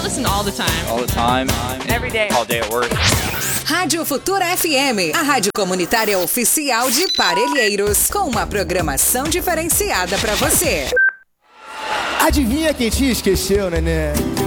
listen all the time. All the time. Every day. All day at work. Rádio Futura FM, a rádio comunitária oficial de Parelheiros, com uma programação diferenciada para você. Adivinha quem te esqueceu, neném?